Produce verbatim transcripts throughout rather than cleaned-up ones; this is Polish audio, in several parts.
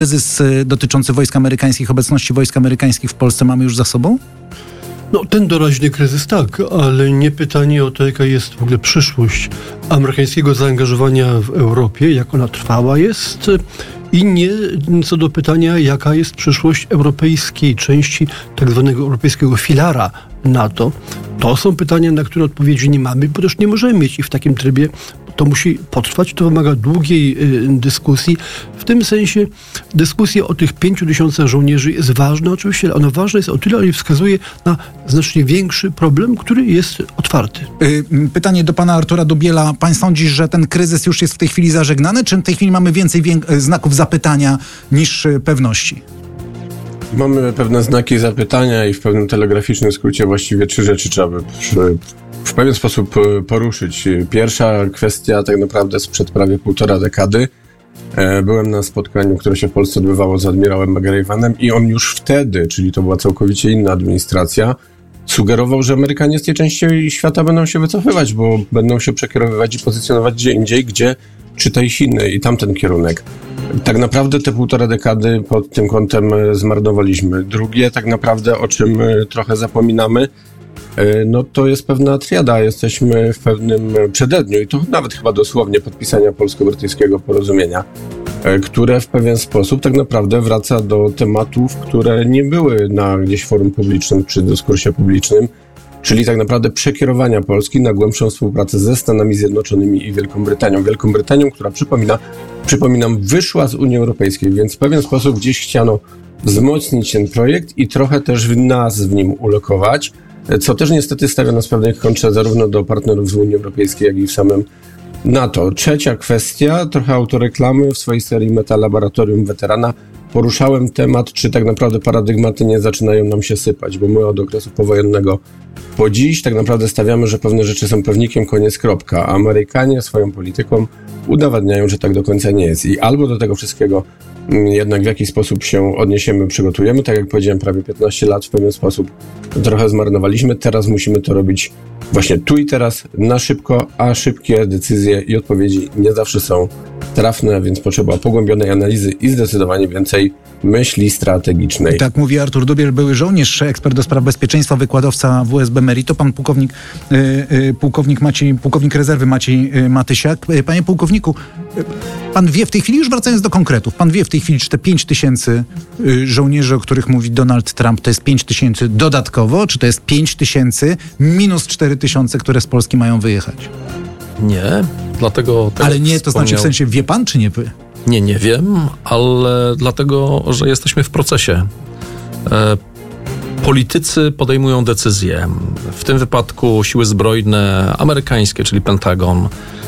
Kryzys dotyczący wojsk amerykańskich, obecności wojsk amerykańskich w Polsce mamy już za sobą? No, ten doraźny kryzys tak, ale nie pytanie o to, jaka jest w ogóle przyszłość amerykańskiego zaangażowania w Europie, jak ona trwała jest, i nie co do pytania, jaka jest przyszłość europejskiej części tak zwanego europejskiego filara NATO. To są pytania, na które odpowiedzi nie mamy, bo też nie możemy mieć i w takim trybie to musi potrwać, to wymaga długiej y, dyskusji. W tym sensie dyskusja o tych pięciu tysiącach żołnierzy jest ważna oczywiście, ale ona ważna jest o tyle, ale wskazuje na znacznie większy problem, który jest otwarty. Pytanie do pana Artura Dubiela. Pan sądzi, że ten kryzys już jest w tej chwili zażegnany, czy w tej chwili mamy więcej wiek- znaków zapytania niż pewności? Mamy pewne znaki zapytania i w pewnym telegraficznym skrócie właściwie trzy rzeczy trzeba by przy, w pewien sposób poruszyć. Pierwsza kwestia tak naprawdę sprzed prawie półtora dekady. Byłem na spotkaniu, które się w Polsce odbywało z admirałem McGravenem i on już wtedy, czyli to była całkowicie inna administracja, sugerował, że Amerykanie z tej części świata będą się wycofywać, bo będą się przekierowywać i pozycjonować gdzie indziej, gdzie czytaj Chiny i tamten kierunek. Tak naprawdę te półtora dekady pod tym kątem zmarnowaliśmy. Drugie, tak naprawdę o czym trochę zapominamy, no to jest pewna triada. Jesteśmy w pewnym przededniu i to nawet chyba dosłownie podpisania polsko-brytyjskiego porozumienia, które w pewien sposób tak naprawdę wraca do tematów, które nie były na gdzieś forum publicznym czy dyskursie publicznym, czyli tak naprawdę przekierowania Polski na głębszą współpracę ze Stanami Zjednoczonymi i Wielką Brytanią. Wielką Brytanią, która przypomina, przypominam, wyszła z Unii Europejskiej, więc w pewien sposób gdzieś chciano wzmocnić ten projekt i trochę też nas w nim ulokować, co też niestety stawia nas w pewnej kontrze zarówno do partnerów z Unii Europejskiej, jak i w samym NATO. Trzecia kwestia, trochę autoreklamy. W swojej serii Meta Laboratorium Weterana poruszałem temat, czy tak naprawdę paradygmaty nie zaczynają nam się sypać, bo my od okresu powojennego po dziś tak naprawdę stawiamy, że pewne rzeczy są pewnikiem, koniec, kropka. A Amerykanie swoją polityką udowadniają, że tak do końca nie jest. I albo do tego wszystkiego jednak w jakiś sposób się odniesiemy, przygotujemy. Tak jak powiedziałem, prawie piętnaście lat w pewien sposób trochę zmarnowaliśmy. Teraz musimy to robić właśnie tu i teraz, na szybko, a szybkie decyzje i odpowiedzi nie zawsze są trafne, więc potrzeba pogłębionej analizy i zdecydowanie więcej myśli strategicznej. Tak mówi Artur Dubiel, były żołnierz, ekspert do spraw bezpieczeństwa, wykładowca W S B Merito, pan pułkownik, y, y, pułkownik Maciej, pułkownik rezerwy Maciej y, Matysiak. Panie pułkowniku, y, pan wie w tej chwili, już wracając do konkretów, pan wie w tej chwili, czy te pięć tysięcy y, żołnierzy, o których mówi Donald Trump, to jest pięć tysięcy dodatkowo, czy to jest pięć tysięcy minus cztery tysiące, które z Polski mają wyjechać? Nie, dlatego... Ale nie, to znaczy w sensie wie pan, czy nie wy? Nie, nie wiem, ale dlatego, że jesteśmy w procesie. E, politycy podejmują decyzje. W tym wypadku siły zbrojne amerykańskie, czyli Pentagon,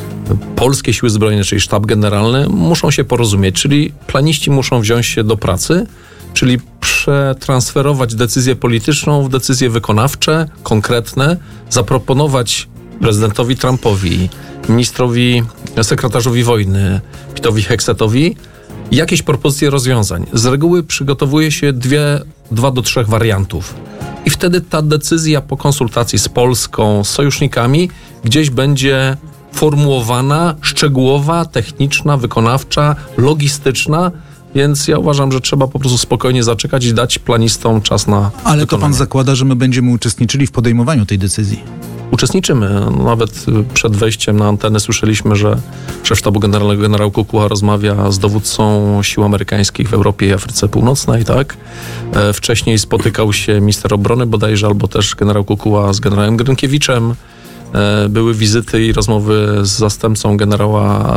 polskie siły zbrojne, czyli sztab generalny, muszą się porozumieć, czyli planiści muszą wziąć się do pracy, czyli przetransferować decyzję polityczną w decyzje wykonawcze, konkretne, zaproponować prezydentowi Trumpowi, ministrowi, sekretarzowi wojny, Pitowi Hegsetowi, jakieś propozycje rozwiązań. Z reguły przygotowuje się dwie, dwa do trzech wariantów. I wtedy ta decyzja po konsultacji z Polską, z sojusznikami, gdzieś będzie formułowana, szczegółowa, techniczna, wykonawcza, logistyczna, więc ja uważam, że trzeba po prostu spokojnie zaczekać i dać planistom czas na Ale wykonanie. to pan zakłada, że my będziemy uczestniczyli w podejmowaniu tej decyzji? Uczestniczymy. Nawet przed wejściem na antenę słyszeliśmy, że szef sztabu generalnego generał Kukuła rozmawia z dowódcą sił amerykańskich w Europie i Afryce Północnej, tak? E, wcześniej spotykał się minister obrony bodajże, albo też generał Kukuła z generałem Grynkiewiczem. E, były wizyty i rozmowy z zastępcą generała,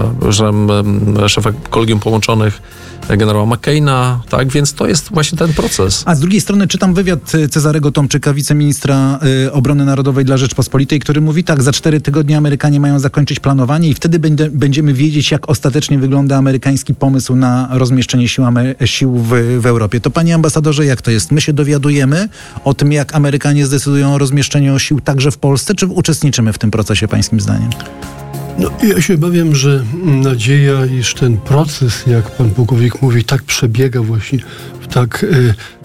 e, szefa Kolegium Połączonych, generała McCaina, tak? Więc to jest właśnie ten proces. A z drugiej strony czytam wywiad Cezarego Tomczyka, wiceministra y, obrony narodowej dla Rzeczpospolitej, który mówi tak, za cztery tygodnie Amerykanie mają zakończyć planowanie i wtedy będzie, będziemy wiedzieć, jak ostatecznie wygląda amerykański pomysł na rozmieszczenie sił, Amery- sił w, w Europie. To panie ambasadorze, jak to jest? My się dowiadujemy o tym, jak Amerykanie zdecydują o rozmieszczeniu sił także w Polsce, czy uczestniczymy w tym procesie, pańskim zdaniem? No, ja się obawiam, że nadzieja, iż ten proces, jak pan pułkownik mówi, tak przebiega właśnie w tak y,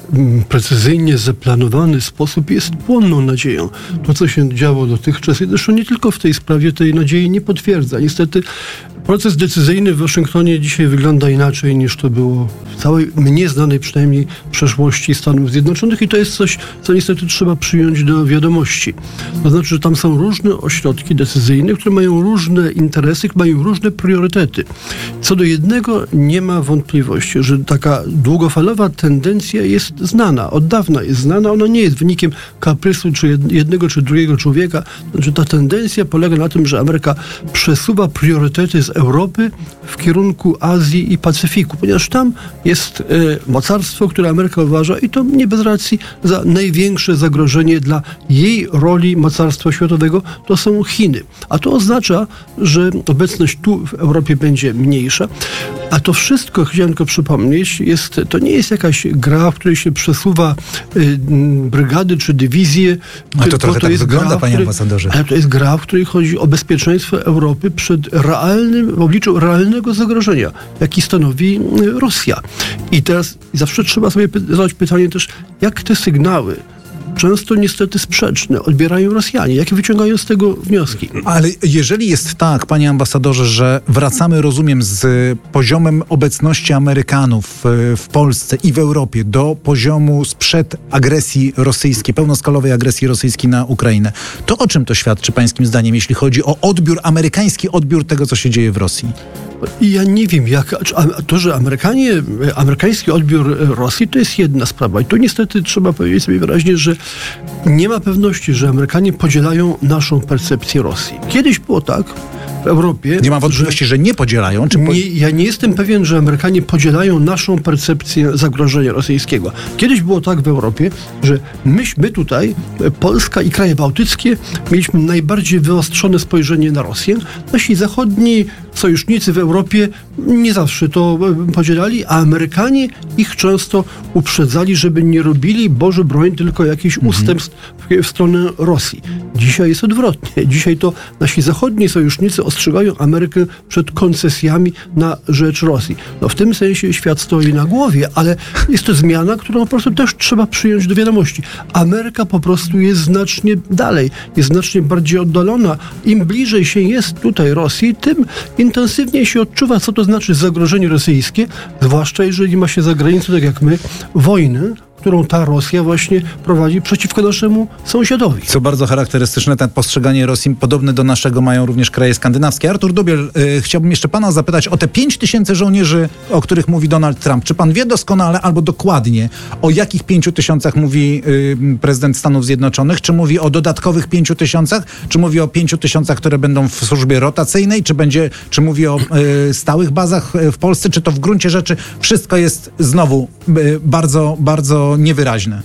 precyzyjnie zaplanowany sposób jest płonną nadzieją. To, co się działo dotychczas, i zresztą nie tylko w tej sprawie, tej nadziei nie potwierdza. Niestety proces decyzyjny w Waszyngtonie dzisiaj wygląda inaczej, niż to było w całej mnie znanej przynajmniej przeszłości Stanów Zjednoczonych, i to jest coś, co niestety trzeba przyjąć do wiadomości. To znaczy, że tam są różne ośrodki decyzyjne, które mają różne interesy, mają różne priorytety. Co do jednego nie ma wątpliwości, że taka długofalowa tendencja jest znana, od dawna jest znana, ona nie jest wynikiem kaprysu czy jednego czy drugiego człowieka. Znaczy, ta tendencja polega na tym, że Ameryka przesuwa priorytety z Europy w kierunku Azji i Pacyfiku, ponieważ tam jest e, mocarstwo, które Ameryka uważa, i to nie bez racji, za największe zagrożenie dla jej roli mocarstwa światowego to są Chiny. A to oznacza, że obecność tu w Europie będzie mniejsza. A to wszystko, chciałem tylko przypomnieć, jest, to nie jest jakaś gra, w której się przesuwa y, brygady czy dywizje. A to trochę to tak jest wygląda, gra, panie której, ambasadorze. Ale to jest gra, w której chodzi o bezpieczeństwo Europy przed realnym, w obliczu realnego zagrożenia, jaki stanowi Rosja. I teraz zawsze trzeba sobie zadać pytanie też, jak te sygnały, często niestety sprzeczne, odbierają Rosjanie. Jakie wyciągają z tego wnioski? Ale jeżeli jest tak, panie ambasadorze, że wracamy, rozumiem, z poziomem obecności Amerykanów w Polsce i w Europie do poziomu sprzed agresji rosyjskiej, pełnoskalowej agresji rosyjskiej na Ukrainę, to o czym to świadczy pańskim zdaniem, jeśli chodzi o odbiór, amerykański odbiór tego, co się dzieje w Rosji? I ja nie wiem, jak, to, że Amerykanie, amerykański odbiór Rosji to jest jedna sprawa. I tu niestety trzeba powiedzieć sobie wyraźnie, że nie ma pewności, że Amerykanie podzielają naszą percepcję Rosji. Kiedyś było tak w Europie... Nie ma wątpliwości, że, że nie podzielają? Czy po... nie, ja nie jestem pewien, że Amerykanie podzielają naszą percepcję zagrożenia rosyjskiego. Kiedyś było tak w Europie, że myśmy tutaj, Polska i kraje bałtyckie, mieliśmy najbardziej wyostrzone spojrzenie na Rosję. Nasi zachodni sojusznicy w Europie nie zawsze to podzielali, a Amerykanie ich często uprzedzali, żeby nie robili, Boże broń, tylko jakichś mhm. ustępstw w, w stronę Rosji. Dzisiaj jest odwrotnie. Dzisiaj to nasi zachodni sojusznicy ostrzegają Amerykę przed koncesjami na rzecz Rosji. No w tym sensie świat stoi na głowie, ale jest to zmiana, którą po prostu też trzeba przyjąć do wiadomości. Ameryka po prostu jest znacznie dalej, jest znacznie bardziej oddalona. Im bliżej się jest tutaj Rosji, tym intensywniej się odczuwa, co to znaczy zagrożenie rosyjskie, zwłaszcza jeżeli ma się za granicą, tak jak my, wojnę, którą ta Rosja właśnie prowadzi przeciwko naszemu sąsiadowi. Co bardzo charakterystyczne, to postrzeganie Rosji podobne do naszego mają również kraje skandynawskie. Artur Dubiel, y, chciałbym jeszcze pana zapytać o te pięć tysięcy żołnierzy, o których mówi Donald Trump. Czy pan wie doskonale albo dokładnie, o jakich pięciu tysiącach mówi y, prezydent Stanów Zjednoczonych? Czy mówi o dodatkowych pięciu tysiącach? Czy mówi o pięciu tysiącach, które będą w służbie rotacyjnej? Czy będzie, czy mówi o y, stałych bazach w Polsce? Czy to w gruncie rzeczy wszystko jest znowu y, bardzo, bardzo niewyraźne?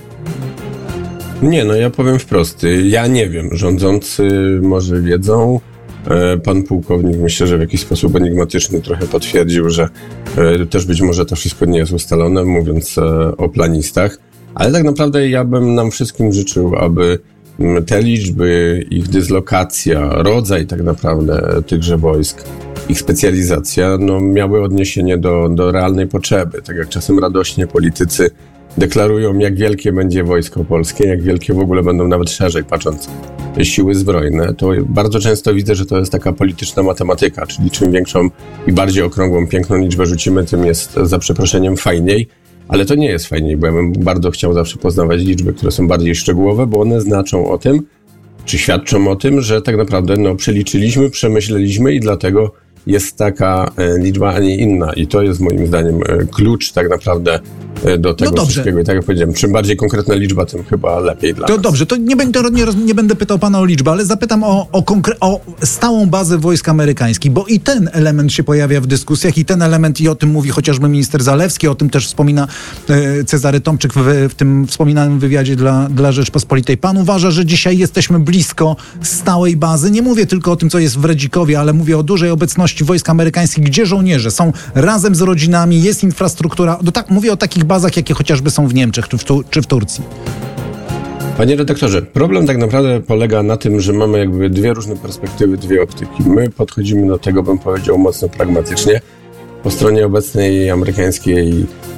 Nie, no ja powiem wprost. Ja nie wiem. Rządzący może wiedzą. Pan pułkownik, myślę, że w jakiś sposób enigmatyczny trochę potwierdził, że też być może to wszystko nie jest ustalone, mówiąc o planistach. Ale tak naprawdę ja bym nam wszystkim życzył, aby te liczby, ich dyslokacja, rodzaj tak naprawdę tychże wojsk, ich specjalizacja, no miały odniesienie do, do realnej potrzeby. Tak jak czasem radośnie politycy deklarują, jak wielkie będzie wojsko polskie, jak wielkie w ogóle będą nawet szerzej patrząc siły zbrojne, to bardzo często widzę, że to jest taka polityczna matematyka, czyli czym większą i bardziej okrągłą, piękną liczbę rzucimy, tym jest za przeproszeniem fajniej, ale to nie jest fajniej, bo ja bym bardzo chciał zawsze poznawać liczby, które są bardziej szczegółowe, bo one znaczą o tym, czy świadczą o tym, że tak naprawdę no, przeliczyliśmy, przemyśleliśmy i dlatego jest taka e, liczba, a nie inna. I to jest moim zdaniem e, klucz tak naprawdę e, do tego no wszystkiego. I tak jak powiedziałem, czym bardziej konkretna liczba, tym chyba lepiej dla To nas. Dobrze, to nie będę, nie, nie będę pytał pana o liczbę, ale zapytam o, o, konkre- o stałą bazę wojsk amerykańskich, bo i ten element się pojawia w dyskusjach i ten element, i o tym mówi chociażby minister Zalewski, o tym też wspomina e, Cezary Tomczyk w, w tym wspominanym wywiadzie dla, dla Rzeczpospolitej. Pan uważa, że dzisiaj jesteśmy blisko stałej bazy? Nie mówię tylko o tym, co jest w Redzikowie, ale mówię o dużej obecności wojsk amerykańskich, gdzie żołnierze są razem z rodzinami, jest infrastruktura. Do tak, mówię o takich bazach, jakie chociażby są w Niemczech czy w, tu, czy w Turcji. Panie redaktorze, problem tak naprawdę polega na tym, że mamy jakby dwie różne perspektywy, dwie optyki. My podchodzimy do tego, bym powiedział, mocno pragmatycznie. Po stronie obecnej amerykańskiej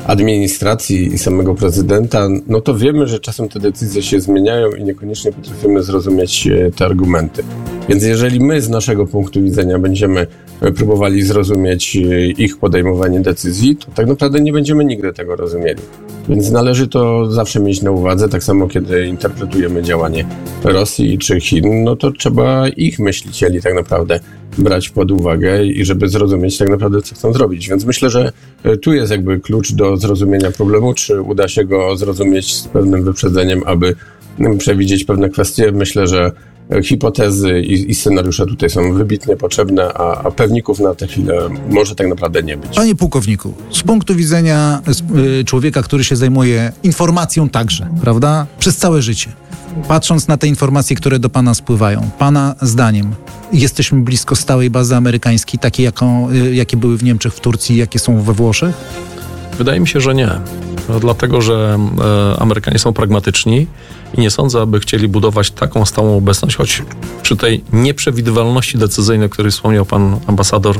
administracji i samego prezydenta, no to wiemy, że czasem te decyzje się zmieniają i niekoniecznie potrafimy zrozumieć te argumenty. Więc jeżeli my z naszego punktu widzenia będziemy próbowali zrozumieć ich podejmowanie decyzji, to tak naprawdę nie będziemy nigdy tego rozumieli. Więc należy to zawsze mieć na uwadze, tak samo kiedy interpretujemy działanie Rosji czy Chin, no to trzeba ich myślicieli tak naprawdę brać pod uwagę i żeby zrozumieć tak naprawdę, co chcą zrobić. Więc myślę, że tu jest jakby klucz do zrozumienia problemu, czy uda się go zrozumieć z pewnym wyprzedzeniem, aby przewidzieć pewne kwestie. Myślę, że hipotezy i, i scenariusze tutaj są wybitnie potrzebne, a, a pewników na tę chwilę może tak naprawdę nie być. Panie pułkowniku, z punktu widzenia y, człowieka, który się zajmuje informacją także, prawda, przez całe życie, patrząc na te informacje, które do pana spływają, pana zdaniem jesteśmy blisko stałej bazy amerykańskiej, takiej, jaką, y, jakie były w Niemczech, w Turcji, jakie są we Włoszech? Wydaje mi się, że nie. No, dlatego, że e, Amerykanie są pragmatyczni i nie sądzę, aby chcieli budować taką stałą obecność, choć przy tej nieprzewidywalności decyzyjnej, o której wspomniał pan ambasador,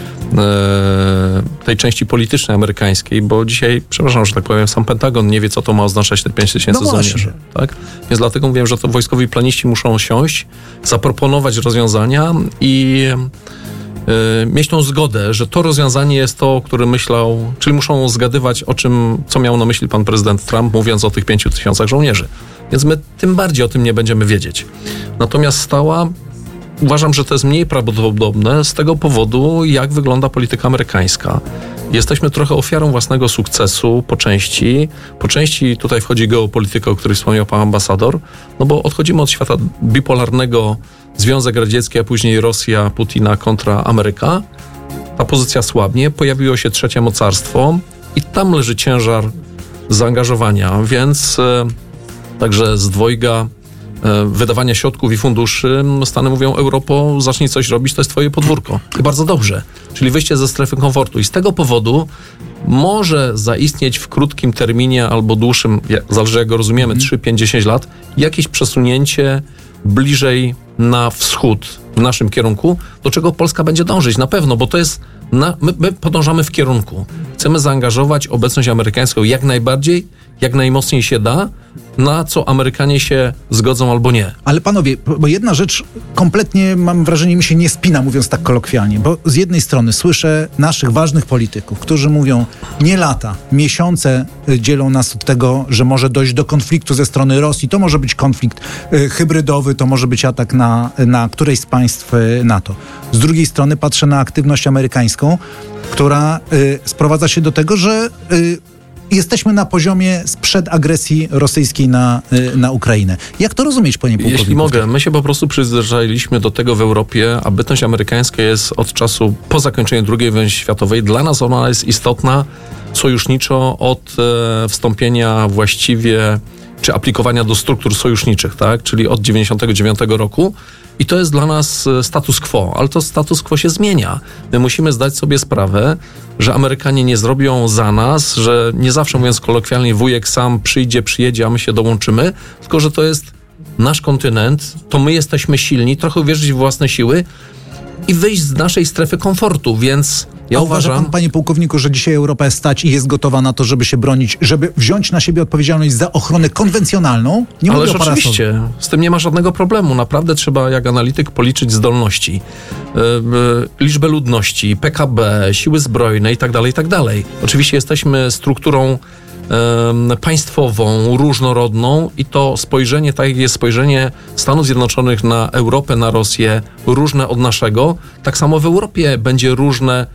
e, tej części politycznej amerykańskiej, bo dzisiaj, przepraszam, że tak powiem, sam Pentagon nie wie, co to ma oznaczać te pięć tysięcy no żołnierzy. Tak? Więc dlatego mówię, że to wojskowi planiści muszą siąść, zaproponować rozwiązania i mieć tą zgodę, że to rozwiązanie jest to, o którym myślał, czyli muszą zgadywać o czym, co miał na myśli pan prezydent Trump, mówiąc o tych pięciu tysiącach żołnierzy. Więc my tym bardziej o tym nie będziemy wiedzieć. Natomiast stała, uważam, że to jest mniej prawdopodobne z tego powodu, jak wygląda polityka amerykańska. Jesteśmy trochę ofiarą własnego sukcesu po części. Po części tutaj wchodzi geopolityka, o której wspomniał pan ambasador, no bo odchodzimy od świata bipolarnego, Związek Radziecki, a później Rosja, Putina kontra Ameryka. Ta pozycja słabnie, pojawiło się trzecie mocarstwo i tam leży ciężar zaangażowania, więc e, także z dwojga e, wydawania środków i funduszy Stany mówią: Europo, zacznij coś robić, to jest twoje podwórko. I bardzo dobrze, czyli wyjście ze strefy komfortu. I z tego powodu może zaistnieć w krótkim terminie albo dłuższym, zależy jak go rozumiemy, mm. trzy, pięć, dziesięć lat, jakieś przesunięcie bliżej na wschód w naszym kierunku, do czego Polska będzie dążyć na pewno, bo to jest, na, my, my podążamy w kierunku. Chcemy zaangażować obecność amerykańską jak najbardziej, jak najmocniej się da, na co Amerykanie się zgodzą albo nie. Ale panowie, bo jedna rzecz kompletnie, mam wrażenie, mi się nie spina, mówiąc tak kolokwialnie, bo z jednej strony słyszę naszych ważnych polityków, którzy mówią: nie lata, miesiące dzielą nas od tego, że może dojść do konfliktu ze strony Rosji, to może być konflikt y, hybrydowy, to może być atak na, na któreś z państw y, NATO. Z drugiej strony patrzę na aktywność amerykańską, która y, sprowadza się do tego, że y, jesteśmy na poziomie sprzed agresji rosyjskiej na, na Ukrainę. Jak to rozumieć, panie pułkowniku? Jeśli mogę, my się po prostu przyzwyczailiśmy do tego w Europie, a bytność amerykańska jest od czasu po zakończeniu drugiej wojny światowej. Dla nas ona jest istotna sojuszniczo od e, wstąpienia właściwie, czy aplikowania do struktur sojuszniczych, tak? Czyli od dziewięćdziesiątego dziewiątego roku. I to jest dla nas status quo, ale to status quo się zmienia. My musimy zdać sobie sprawę, że Amerykanie nie zrobią za nas, że nie zawsze, mówiąc kolokwialnie, wujek sam przyjdzie, przyjedzie, a my się dołączymy, tylko że to jest nasz kontynent, to my jesteśmy silni, trochę uwierzyć w własne siły i wyjść z naszej strefy komfortu, więc ja A uważam... uważa pan, panie pułkowniku, że dzisiaj Europa jest stać i jest gotowa na to, żeby się bronić, żeby wziąć na siebie odpowiedzialność za ochronę konwencjonalną? Nie mówię Ależ o parasolach. oczywiście, z tym nie ma żadnego problemu. Naprawdę trzeba, jak analityk, policzyć zdolności, yy, yy, liczbę ludności, P K B, siły zbrojne i tak dalej, i tak dalej. Oczywiście jesteśmy strukturą yy, państwową, różnorodną i to spojrzenie, tak jak jest spojrzenie Stanów Zjednoczonych na Europę, na Rosję, różne od naszego, tak samo w Europie będzie różne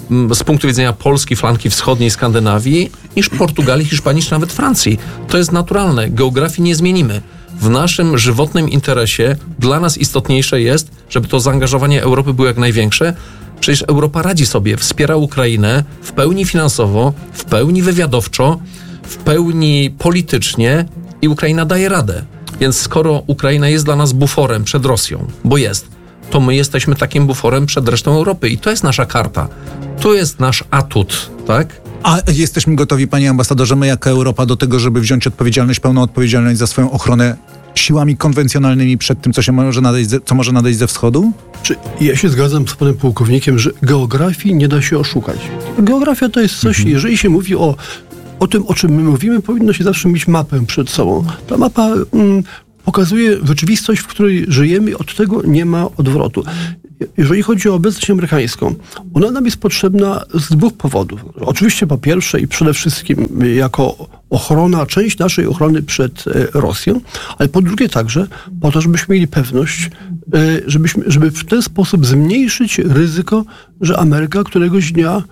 z punktu widzenia Polski, flanki wschodniej, Skandynawii, niż Portugalii, Hiszpanii, czy nawet Francji. To jest naturalne. Geografii nie zmienimy. W naszym żywotnym interesie dla nas istotniejsze jest, żeby to zaangażowanie Europy było jak największe. Przecież Europa radzi sobie, wspiera Ukrainę w pełni finansowo, w pełni wywiadowczo, w pełni politycznie i Ukraina daje radę. Więc skoro Ukraina jest dla nas buforem przed Rosją, bo jest, to my jesteśmy takim buforem przed resztą Europy i to jest nasza karta. To jest nasz atut, tak? A jesteśmy gotowi, panie ambasadorze, my jako Europa do tego, żeby wziąć odpowiedzialność, pełną odpowiedzialność za swoją ochronę siłami konwencjonalnymi przed tym, co się może nadejść, co może nadejść ze wschodu? Czy ja się zgadzam z panem pułkownikiem, że geografii nie da się oszukać. Geografia to jest coś, mhm. jeżeli się mówi o o tym, o czym my mówimy, powinno się zawsze mieć mapę przed sobą. Ta mapa mm, pokazuje rzeczywistość, w której żyjemy i od tego nie ma odwrotu. Jeżeli chodzi o obecność amerykańską, ona nam jest potrzebna z dwóch powodów. Oczywiście po pierwsze i przede wszystkim jako ochrona, część naszej ochrony przed Rosją, ale po drugie także po to, żebyśmy mieli pewność, żebyśmy, żeby w ten sposób zmniejszyć ryzyko, że Ameryka któregoś dnia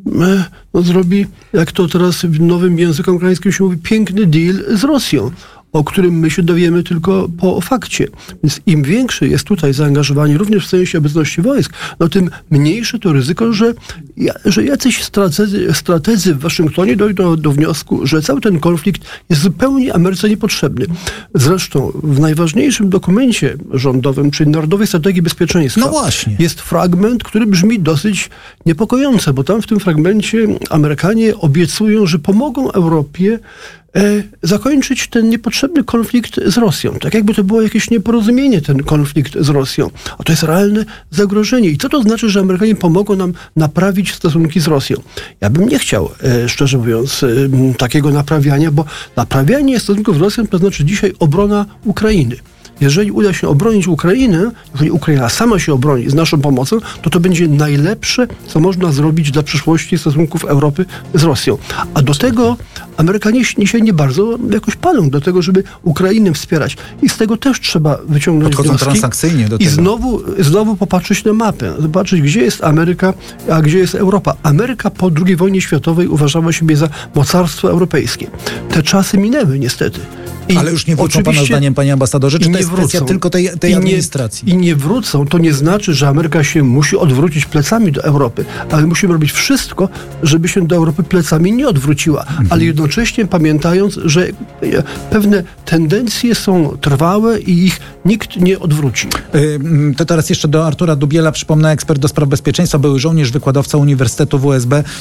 no, zrobi, jak to teraz w nowym języku amerykańskim się mówi, piękny deal z Rosją, o którym my się dowiemy tylko po fakcie. Więc im większe jest tutaj zaangażowanie, również w sensie obecności wojsk, no tym mniejsze to ryzyko, że, że jacyś strategzy, strategzy w Waszyngtonie dojdą do wniosku, że cały ten konflikt jest zupełnie Ameryce niepotrzebny. Zresztą w najważniejszym dokumencie rządowym, czyli Narodowej Strategii Bezpieczeństwa, no właśnie, jest fragment, który brzmi dosyć niepokojąco, bo tam w tym fragmencie Amerykanie obiecują, że pomogą Europie E, zakończyć ten niepotrzebny konflikt z Rosją. Tak jakby to było jakieś nieporozumienie, ten konflikt z Rosją. A to jest realne zagrożenie. I co to znaczy, że Amerykanie pomogą nam naprawić stosunki z Rosją? Ja bym nie chciał, e, szczerze mówiąc, e, takiego naprawiania, bo naprawianie stosunków z Rosją to znaczy dzisiaj obrona Ukrainy. Jeżeli uda się obronić Ukrainę, jeżeli Ukraina sama się obroni z naszą pomocą, to to będzie najlepsze, co można zrobić dla przyszłości stosunków Europy z Rosją. A do tego Amerykanie się nie bardzo jakoś palą do tego, żeby Ukrainę wspierać. I z tego też trzeba wyciągnąć Podchodzą wnioski. transakcyjnie do I tego. znowu, znowu popatrzeć na mapę. Zobaczyć, gdzie jest Ameryka, a gdzie jest Europa. Ameryka po drugiej wojnie światowej uważała siebie za mocarstwo europejskie. Te czasy minęły niestety. I ale już nie wrócą pana zdaniem, panie ambasadorze? Czy to jest kwestia tylko tej, tej I administracji? Nie, I nie wrócą. To nie znaczy, że Ameryka się musi odwrócić plecami do Europy, ale musimy robić wszystko, żeby się do Europy plecami nie odwróciła. Mhm. Ale jednocześnie pamiętając, że pewne tendencje są trwałe i ich nikt nie odwróci. To teraz jeszcze do Artura Dubiela. Przypomnę, ekspert do spraw bezpieczeństwa, były żołnierz, wykładowca Uniwersytetu W S B.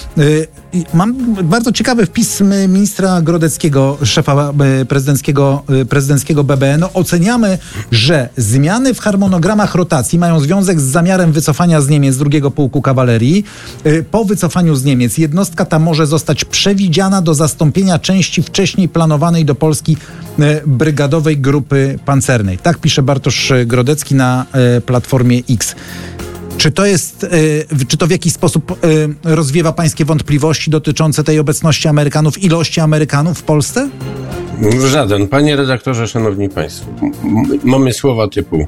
Mam bardzo ciekawy wpis ministra Grodeckiego, szefa prezydenckiego prezydenckiego B B N. Oceniamy, że zmiany w harmonogramach rotacji mają związek z zamiarem wycofania z Niemiec drugiego pułku kawalerii. Po wycofaniu z Niemiec jednostka ta może zostać przewidziana do zastąpienia części wcześniej planowanej do Polski brygadowej grupy pancernej. Tak pisze Bartosz Grodecki na Platformie X. Czy to jest, czy to w jakiś sposób rozwiewa pańskie wątpliwości dotyczące tej obecności Amerykanów, ilości Amerykanów w Polsce? Żaden. Panie redaktorze, szanowni państwo, m- mamy słowa typu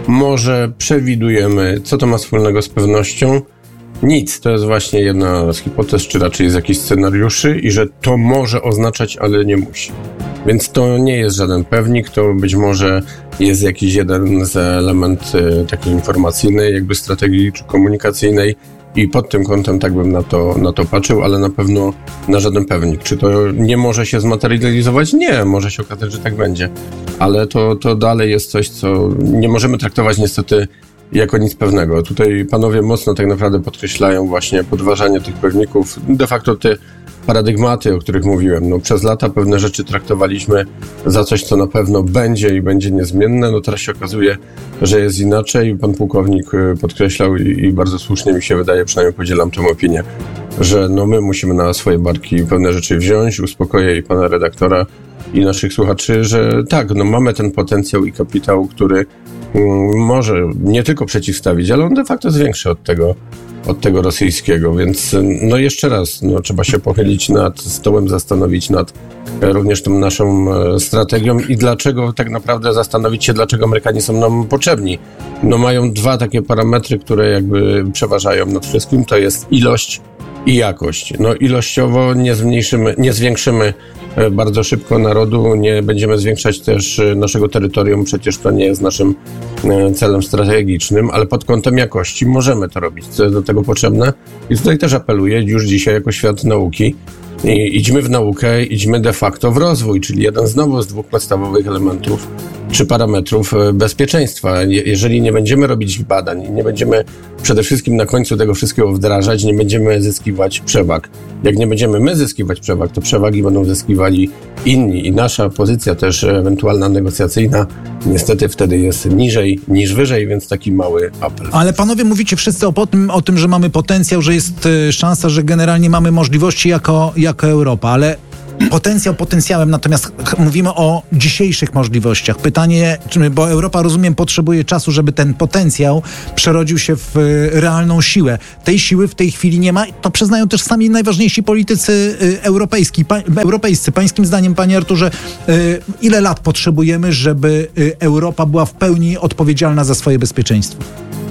może, przewidujemy, co to ma wspólnego z pewnością? Nic. To jest właśnie jedna z hipotez, czy raczej z jakichś scenariuszy i że to może oznaczać, ale nie musi. Więc to nie jest żaden pewnik, to być może jest jakiś jeden z element y, takiej informacyjnej, jakby strategii czy komunikacyjnej i pod tym kątem tak bym na to, na to patrzył, ale na pewno na żaden pewnik. Czy to nie może się zmaterializować? Nie, może się okazać, że tak będzie. Ale to, to dalej jest coś, co nie możemy traktować niestety jako nic pewnego. Tutaj panowie mocno tak naprawdę podkreślają właśnie podważanie tych pewników. De facto te paradygmaty, o których mówiłem. No, przez lata pewne rzeczy traktowaliśmy za coś, co na pewno będzie i będzie niezmienne. No teraz się okazuje, że jest inaczej. Pan pułkownik podkreślał i, i bardzo słusznie mi się wydaje, przynajmniej podzielam tę opinię, że no my musimy na swoje barki pewne rzeczy wziąć. Uspokoję i pana redaktora i naszych słuchaczy, że tak, no mamy ten potencjał i kapitał, który mm, może nie tylko przeciwstawić, ale on de facto jest większy od tego, od tego rosyjskiego, więc no jeszcze raz, no trzeba się pochylić nad stołem, zastanowić nad również tą naszą strategią i dlaczego tak naprawdę zastanowić się, dlaczego Amerykanie są nam potrzebni. No mają dwa takie parametry, które jakby przeważają nad wszystkim, to jest ilość i jakość. No ilościowo nie zmniejszymy, nie zwiększymy bardzo szybko narodu, nie będziemy zwiększać też naszego terytorium, przecież to nie jest naszym celem strategicznym, ale pod kątem jakości możemy to robić, co jest do tego potrzebne. I tutaj też apeluję już dzisiaj jako świat nauki, i idźmy w naukę, idźmy de facto w rozwój, czyli jeden znowu z dwóch podstawowych elementów czy parametrów bezpieczeństwa. Jeżeli nie będziemy robić badań, nie będziemy przede wszystkim na końcu tego wszystkiego wdrażać, nie będziemy zyskiwać przewag. Jak nie będziemy my zyskiwać przewag, to przewagi będą zyskiwali inni i nasza pozycja też ewentualna negocjacyjna niestety wtedy jest niżej niż wyżej, więc taki mały apel. Ale panowie mówicie wszyscy o tym, o tym, że mamy potencjał, że jest szansa, że generalnie mamy możliwości jako, jako Europa, ale potencjał potencjałem, natomiast mówimy o dzisiejszych możliwościach. Pytanie, czy, bo Europa, rozumiem, potrzebuje czasu, żeby ten potencjał przerodził się w realną siłę. Tej siły w tej chwili nie ma. To przyznają też sami najważniejsi politycy europejski, pa, europejscy. Pańskim zdaniem, panie Arturze, ile lat potrzebujemy, żeby Europa była w pełni odpowiedzialna za swoje bezpieczeństwo?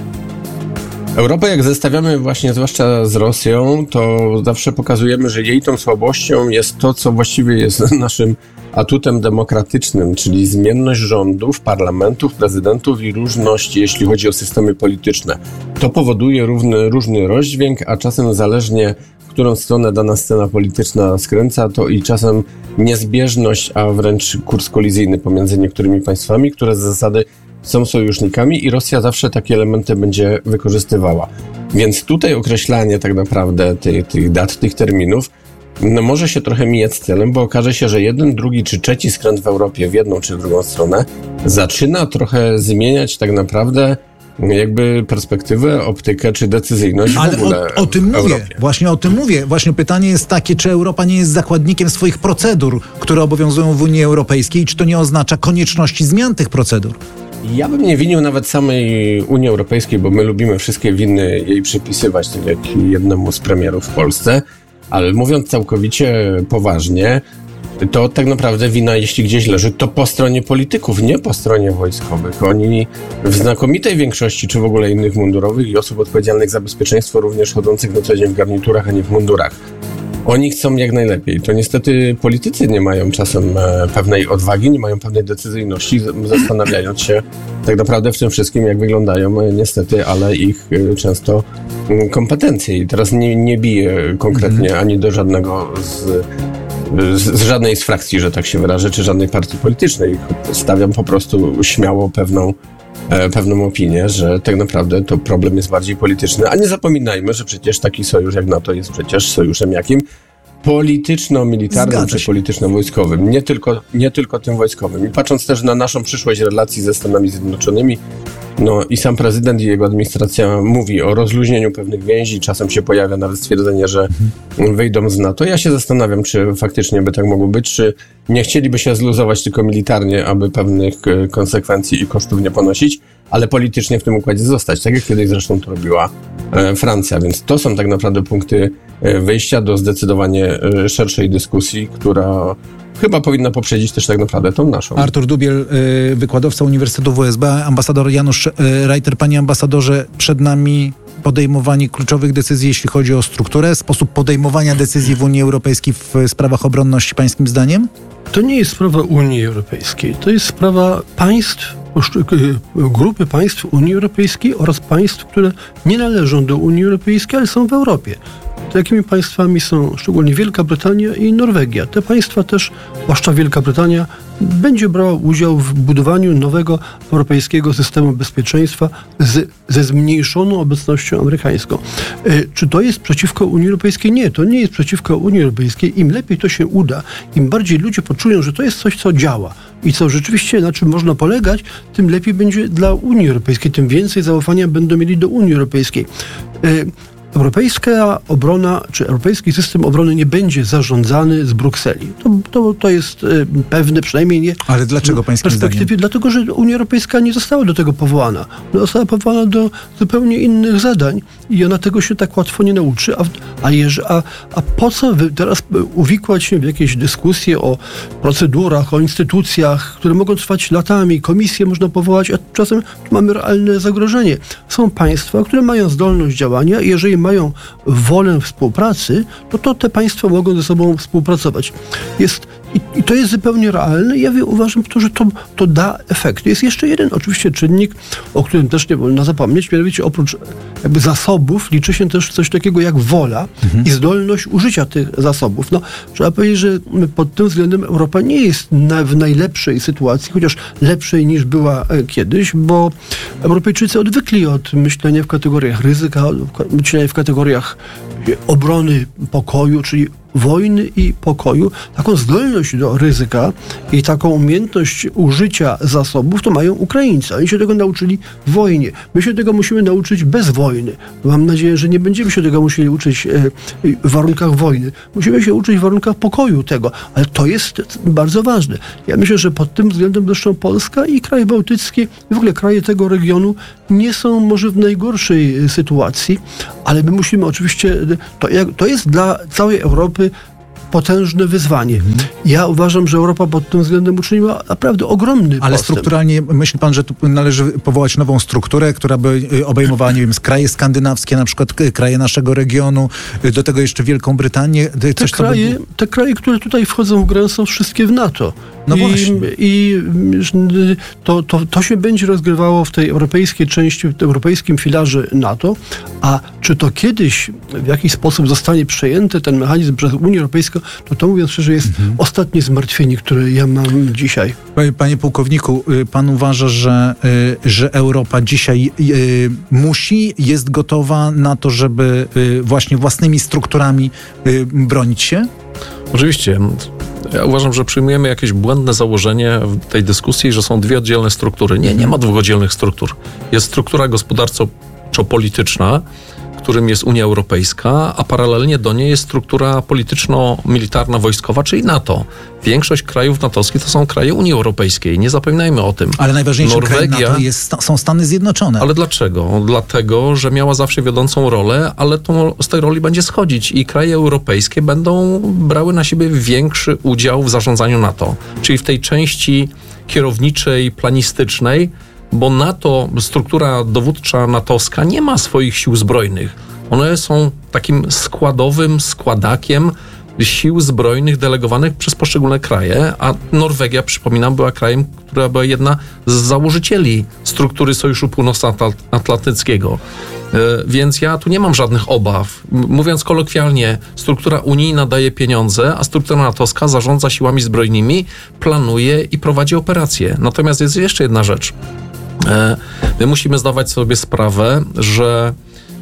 Europę, jak zestawiamy właśnie zwłaszcza z Rosją, to zawsze pokazujemy, że jej tą słabością jest to, co właściwie jest naszym atutem demokratycznym, czyli zmienność rządów, parlamentów, prezydentów i różność, jeśli chodzi o systemy polityczne. To powoduje równy, różny rozdźwięk, a czasem zależnie, w którą stronę dana scena polityczna skręca, to i czasem niezbieżność, a wręcz kurs kolizyjny pomiędzy niektórymi państwami, które z zasady są sojusznikami i Rosja zawsze takie elementy będzie wykorzystywała. Więc tutaj określanie tak naprawdę tych, tych dat, tych terminów, no może się trochę mijać z celem, bo okaże się, że jeden, drugi czy trzeci skręt w Europie w jedną czy w drugą stronę zaczyna trochę zmieniać tak naprawdę jakby perspektywę, optykę czy decyzyjność Ale w ogóle o, o tym w mówię, Europie. właśnie o tym mówię. Właśnie pytanie jest takie, czy Europa nie jest zakładnikiem swoich procedur, które obowiązują w Unii Europejskiej, czy to nie oznacza konieczności zmian tych procedur? Ja bym nie winił nawet samej Unii Europejskiej, bo my lubimy wszystkie winy jej przypisywać, tak jak jednemu z premierów w Polsce, ale mówiąc całkowicie poważnie, to tak naprawdę wina, jeśli gdzieś leży, to po stronie polityków, nie po stronie wojskowych. Oni w znakomitej większości, czy w ogóle innych mundurowych i osób odpowiedzialnych za bezpieczeństwo, również chodzących na co dzień w garniturach, a nie w mundurach. Oni chcą jak najlepiej. To niestety politycy nie mają czasem e, pewnej odwagi, nie mają pewnej decyzyjności, zastanawiając się tak naprawdę w tym wszystkim, jak wyglądają e, niestety, ale ich e, często m, kompetencje. I teraz nie, nie biję konkretnie ani do żadnego z, z, z żadnej z frakcji, że tak się wyrażę, czy żadnej partii politycznej. Stawiam po prostu śmiało pewną pewną opinię, że tak naprawdę to problem jest bardziej polityczny, a nie zapominajmy, że przecież taki sojusz jak NATO jest przecież sojuszem jakim? Polityczno-militarnym czy polityczno-wojskowym, nie tylko, nie tylko tym wojskowym. I patrząc też na naszą przyszłość relacji ze Stanami Zjednoczonymi, no i sam prezydent i jego administracja mówi o rozluźnieniu pewnych więzi, czasem się pojawia nawet stwierdzenie, że wyjdą z NATO. Ja się zastanawiam, czy faktycznie by tak mogło być, czy nie chcieliby się zluzować tylko militarnie, aby pewnych konsekwencji i kosztów nie ponosić, ale politycznie w tym układzie zostać, tak jak kiedyś zresztą to robiła Francja. Więc to są tak naprawdę punkty wyjścia do zdecydowanie szerszej dyskusji, która chyba powinna poprzedzić też tak naprawdę tą naszą. Artur Dubiel, wykładowca Uniwersytetu W S B, ambasador Janusz Reiter. Panie ambasadorze, przed nami podejmowanie kluczowych decyzji, jeśli chodzi o strukturę, sposób podejmowania decyzji w Unii Europejskiej w sprawach obronności, pańskim zdaniem? To nie jest sprawa Unii Europejskiej, to jest sprawa państw, grupy państw Unii Europejskiej oraz państw, które nie należą do Unii Europejskiej, ale są w Europie. Takimi państwami są szczególnie Wielka Brytania i Norwegia. Te państwa też, zwłaszcza Wielka Brytania, będzie brała udział w budowaniu nowego europejskiego systemu bezpieczeństwa z, ze zmniejszoną obecnością amerykańską. E, czy to jest przeciwko Unii Europejskiej? Nie, to nie jest przeciwko Unii Europejskiej. Im lepiej to się uda, im bardziej ludzie poczują, że to jest coś, co działa i co rzeczywiście, na czym można polegać, tym lepiej będzie dla Unii Europejskiej, tym więcej zaufania będą mieli do Unii Europejskiej. E, Europejska obrona, czy europejski system obrony nie będzie zarządzany z Brukseli. To, to, to jest y, pewne, przynajmniej nie. Ale dlaczego pańskim perspektywie? zdaniem? Dlatego, że Unia Europejska nie została do tego powołana. Ona została powołana do zupełnie innych zadań i ona tego się tak łatwo nie nauczy. A, a, jeż, a, a po co teraz uwikłać się w jakieś dyskusje o procedurach, o instytucjach, które mogą trwać latami, komisje można powołać, a czasem mamy realne zagrożenie. Są państwa, które mają zdolność działania i jeżeli mają wolę współpracy, to, to te państwa mogą ze sobą współpracować. Jest, i, i to jest zupełnie realne. Ja uważam, to, że to, to da efekt. Jest jeszcze jeden oczywiście czynnik, o którym też nie wolno zapomnieć, mianowicie oprócz jakby zasobów liczy się też coś takiego jak wola mhm. i zdolność użycia tych zasobów. No, trzeba powiedzieć, że pod tym względem Europa nie jest na, w najlepszej sytuacji, chociaż lepszej niż była kiedyś, bo Europejczycy odwykli od myślenia w kategoriach ryzyka, myślenia w kategoriach obrony pokoju, czyli wojny i pokoju, taką zdolność do ryzyka i taką umiejętność użycia zasobów, to mają Ukraińcy. Oni się tego nauczyli w wojnie. My się tego musimy nauczyć bez wojny. Mam nadzieję, że nie będziemy się tego musieli uczyć w warunkach wojny. Musimy się uczyć w warunkach pokoju tego, ale to jest bardzo ważne. Ja myślę, że pod tym względem zresztą Polska i kraje bałtyckie, w ogóle kraje tego regionu nie są może w najgorszej sytuacji, ale my musimy oczywiście, to, to jest dla całej Europy potężne wyzwanie. Mhm. Ja uważam, że Europa pod tym względem uczyniła naprawdę ogromny Ale postęp. strukturalnie myśli pan, że tu należy powołać nową strukturę, która by obejmowała, nie wiem, kraje skandynawskie, na przykład kraje naszego regionu, do tego jeszcze Wielką Brytanię? Coś, te, kraje, by... te kraje, które tutaj wchodzą w grę, są wszystkie w NATO. No I, właśnie. I to, to, to się będzie rozgrywało w tej europejskiej części, w tym europejskim filarze NATO, a czy to kiedyś w jakiś sposób zostanie przejęty ten mechanizm przez Unię Europejską, to to mówiąc szczerze jest mhm. ostatnie zmartwienie, które ja mam dzisiaj. Panie, panie pułkowniku, pan uważa, że, że Europa dzisiaj musi, jest gotowa na to, żeby właśnie własnymi strukturami bronić się? Oczywiście. Ja uważam, że przyjmujemy jakieś błędne założenie w tej dyskusji, że są dwie oddzielne struktury. Nie, nie ma dwóch oddzielnych struktur. Jest struktura gospodarczo-polityczna, którym jest Unia Europejska, a paralelnie do niej jest struktura polityczno-militarna, wojskowa, czyli NATO. Większość krajów natowskich to są kraje Unii Europejskiej. Nie zapominajmy o tym. Ale najważniejszym krajem NATO jest, są Stany Zjednoczone. Ale dlaczego? Dlatego, że miała zawsze wiodącą rolę, ale to, z tej roli będzie schodzić i kraje europejskie będą brały na siebie większy udział w zarządzaniu NATO. Czyli w tej części kierowniczej, planistycznej, bo NATO, struktura dowódcza natowska nie ma swoich sił zbrojnych. One są takim składowym składakiem sił zbrojnych delegowanych przez poszczególne kraje, a Norwegia, przypominam, była krajem, która była jedna z założycieli struktury Sojuszu Północnoatlantyckiego. Więc ja tu nie mam żadnych obaw. Mówiąc kolokwialnie, struktura unijna daje pieniądze, a struktura natowska zarządza siłami zbrojnymi, planuje i prowadzi operacje. Natomiast jest jeszcze jedna rzecz. My musimy zdawać sobie sprawę, że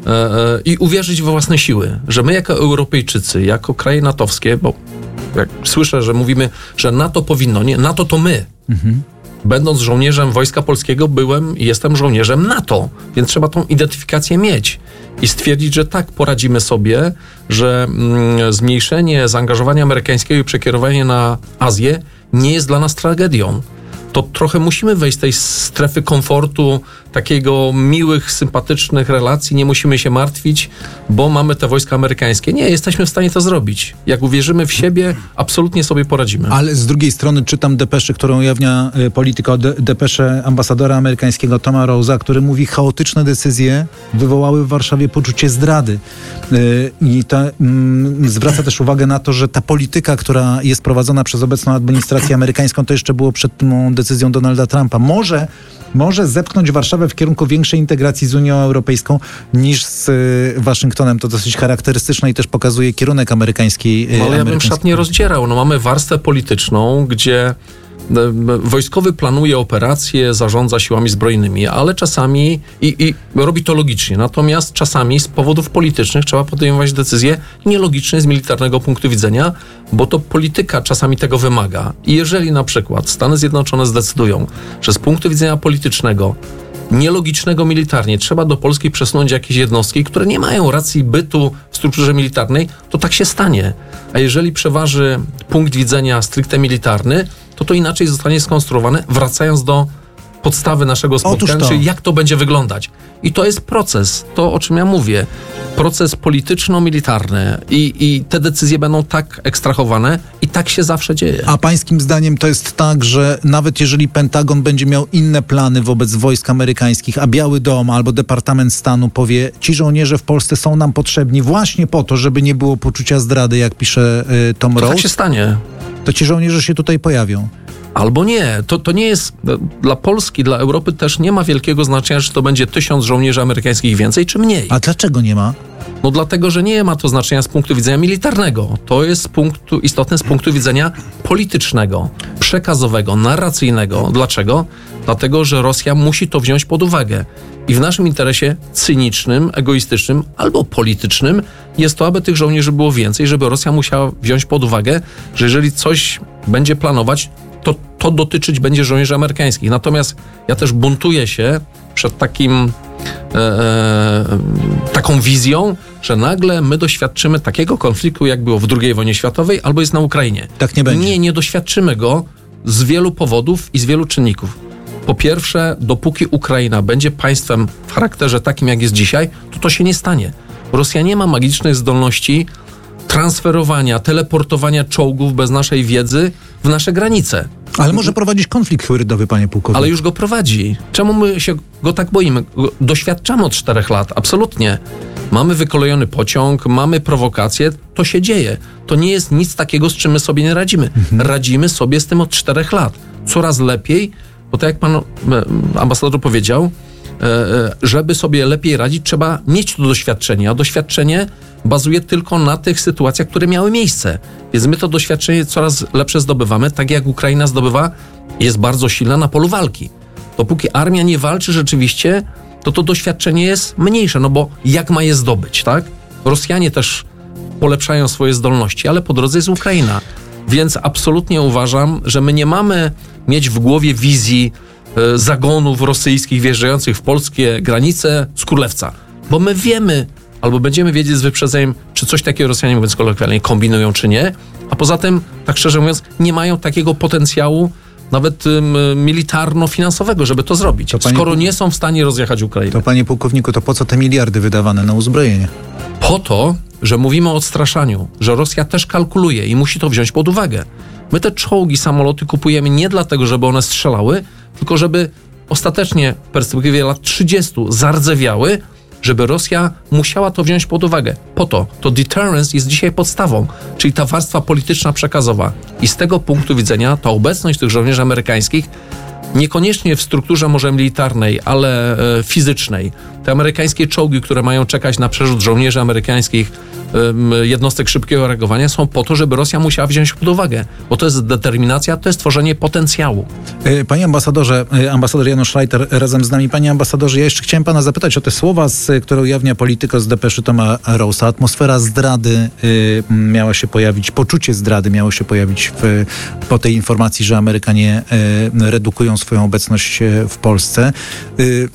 i uwierzyć we własne siły, że my jako Europejczycy, jako kraje natowskie, bo jak słyszę, że mówimy, że NATO powinno, nie, NATO to my. Mhm. Będąc żołnierzem Wojska Polskiego, byłem i jestem żołnierzem NATO, więc trzeba tą identyfikację mieć i stwierdzić, że tak, poradzimy sobie, że mm, zmniejszenie zaangażowania amerykańskiego i przekierowanie na Azję nie jest dla nas tragedią. To trochę musimy wejść z tej strefy komfortu, takiego miłych, sympatycznych relacji, nie musimy się martwić, bo mamy te wojska amerykańskie. Nie, jesteśmy w stanie to zrobić. Jak uwierzymy w siebie, absolutnie sobie poradzimy. Ale z drugiej strony czytam depeszę, którą ujawnia Polityko, de, depeszę ambasadora amerykańskiego Toma Rose'a, który mówi, chaotyczne decyzje wywołały w Warszawie poczucie zdrady. Yy, I to, yy, zwraca też uwagę na to, że ta polityka, która jest prowadzona przez obecną administrację amerykańską, to jeszcze było przed tą decyzją Donalda Trumpa. Może, może zepchnąć Warszawę w kierunku większej integracji z Unią Europejską niż z y, Waszyngtonem. To dosyć charakterystyczne i też pokazuje kierunek amerykański. Y, no, ale ja bym szat nie rozdzierał. No, mamy warstwę polityczną, gdzie wojskowy planuje operacje, zarządza siłami zbrojnymi, ale czasami i, i robi to logicznie. Natomiast czasami z powodów politycznych trzeba podejmować decyzje nielogiczne z militarnego punktu widzenia, bo to polityka czasami tego wymaga. I jeżeli na przykład Stany Zjednoczone zdecydują, że z punktu widzenia politycznego, nielogicznego militarnie trzeba do Polski przesunąć jakieś jednostki, które nie mają racji bytu w strukturze militarnej, to tak się stanie. A jeżeli przeważy punkt widzenia stricte militarny, to to inaczej zostanie skonstruowane, wracając do podstawy naszego spotkania, czyli jak to będzie wyglądać. I to jest proces, to o czym ja mówię. Proces polityczno-militarny i, i te decyzje będą tak ekstrahowane i tak się zawsze dzieje. A pańskim zdaniem to jest tak, że nawet jeżeli Pentagon będzie miał inne plany wobec wojsk amerykańskich, a Biały Dom albo Departament Stanu powie, ci żołnierze w Polsce są nam potrzebni właśnie po to, żeby nie było poczucia zdrady, jak pisze y, Tom to Rose. Tak się stanie. To ci żołnierze się tutaj pojawią. albo nie. To, to nie jest, dla Polski, dla Europy też nie ma wielkiego znaczenia, czy to będzie tysiąc żołnierzy amerykańskich więcej, czy mniej. A dlaczego nie ma? No dlatego, że nie ma to znaczenia z punktu widzenia militarnego. To jest z punktu, istotne z punktu widzenia politycznego, przekazowego, narracyjnego. Dlaczego? Dlatego, że Rosja musi to wziąć pod uwagę. I w naszym interesie cynicznym, egoistycznym albo politycznym jest to, aby tych żołnierzy było więcej, żeby Rosja musiała wziąć pod uwagę, że jeżeli coś będzie planować, to to dotyczyć będzie żołnierzy amerykańskich. Natomiast ja też buntuję się przed takim e, e, taką wizją, że nagle my doświadczymy takiego konfliktu, jak było w drugiej wojnie światowej, albo jest na Ukrainie. Tak nie będzie. Nie, nie doświadczymy go z wielu powodów i z wielu czynników. Po pierwsze, dopóki Ukraina będzie państwem w charakterze takim, jak jest dzisiaj, to to się nie stanie. Rosja nie ma magicznych zdolności transferowania, teleportowania czołgów bez naszej wiedzy w nasze granice. Ale może prowadzić konflikt hybrydowy, panie pułkowniku. Ale już go prowadzi. Czemu my się go tak boimy? Doświadczamy od czterech lat, absolutnie. Mamy wykolejony pociąg, mamy prowokacje, to się dzieje. To nie jest nic takiego, z czym my sobie nie radzimy. Mhm. Radzimy sobie z tym od czterech lat. Coraz lepiej, bo tak jak pan ambasador powiedział, żeby sobie lepiej radzić, trzeba mieć to doświadczenie, a doświadczenie bazuje tylko na tych sytuacjach, które miały miejsce. Więc my to doświadczenie coraz lepsze zdobywamy, tak jak Ukraina zdobywa, jest bardzo silna na polu walki. Dopóki armia nie walczy rzeczywiście, to to doświadczenie jest mniejsze, no bo jak ma je zdobyć, tak? Rosjanie też polepszają swoje zdolności, ale po drodze jest Ukraina. Więc absolutnie uważam, że my nie mamy mieć w głowie wizji e, zagonów rosyjskich wjeżdżających w polskie granice z Królewca. Bo my wiemy, albo będziemy wiedzieć z wyprzedzeniem, czy coś takiego Rosjanie, mówiąc kolokwialnie, kombinują, czy nie. A poza tym, tak szczerze mówiąc, nie mają takiego potencjału nawet um, militarno-finansowego, żeby to zrobić, to skoro panie, nie są w stanie rozjechać Ukrainy. To panie pułkowniku, to po co te miliardy wydawane na uzbrojenie? Po to, że mówimy o odstraszaniu, że Rosja też kalkuluje i musi to wziąć pod uwagę. My te czołgi, samoloty kupujemy nie dlatego, żeby one strzelały, tylko żeby ostatecznie w perspektywie lat trzydziestu zardzewiały, żeby Rosja musiała to wziąć pod uwagę. Po to, to deterrence jest dzisiaj podstawą, czyli ta warstwa polityczna przekazowa. I z tego punktu widzenia ta obecność tych żołnierzy amerykańskich niekoniecznie w strukturze może militarnej, ale e, fizycznej. Te amerykańskie czołgi, które mają czekać na przerzut żołnierzy amerykańskich e, jednostek szybkiego reagowania, są po to, żeby Rosja musiała wziąć pod uwagę, bo to jest determinacja, to jest tworzenie potencjału. Panie ambasadorze, ambasador Janusz Schleiter razem z nami. Panie ambasadorze, ja jeszcze chciałem pana zapytać o te słowa, z, które ujawnia Polityko z depeszy Toma Rosa. Atmosfera zdrady y, miała się pojawić, poczucie zdrady miało się pojawić w, po tej informacji, że Amerykanie y, redukują swoją obecność w Polsce. Y,